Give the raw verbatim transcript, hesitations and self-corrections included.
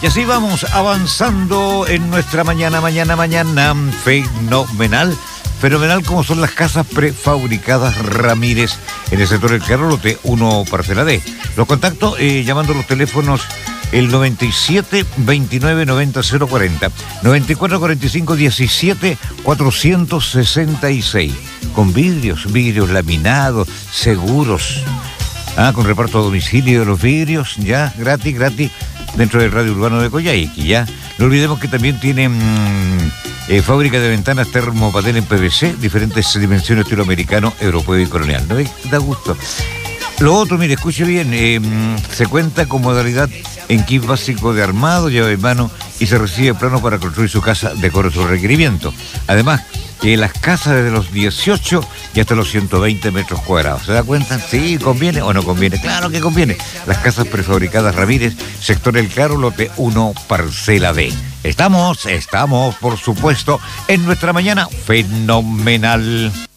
Y así vamos avanzando en nuestra mañana, mañana, mañana. Fenomenal. Fenomenal como son las casas prefabricadas Ramírez en el sector del Carro, lote uno, parcela D. Los contactos eh, llamando los teléfonos el noventa y siete, veintinueve, noventa, cero cuarenta, noventa y cuatro, cuarenta y cinco, diecisiete, cuatrocientos sesenta y seis. Con vidrios, vidrios laminados, seguros. Ah, con reparto a domicilio de los vidrios, ya, gratis, gratis, dentro del radio urbano de Coyhaique, ya. No olvidemos que también tienen mmm, eh, fábrica de ventanas termopatel en P V C, diferentes dimensiones, estilo americano, europeo y colonial. ¿No? Da gusto. Lo otro, mire, escuche bien, eh, se cuenta con modalidad en kit básico de armado, llave en mano, y se recibe plano para construir su casa de acuerdo a su requerimiento. Además, eh, las casas desde los dieciocho y hasta los ciento veinte metros cuadrados. ¿Se da cuenta? Sí, ¿conviene o no conviene? Claro que conviene. Las casas prefabricadas Ramírez, sector El Claro, lote uno, parcela D. Estamos, estamos, por supuesto, en nuestra mañana fenomenal.